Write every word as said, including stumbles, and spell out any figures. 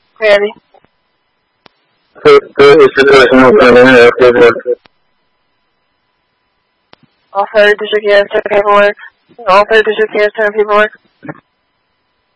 Randy. So, so is the person opening their paperwork? All third district units turn paperwork. All third district units turn paperwork.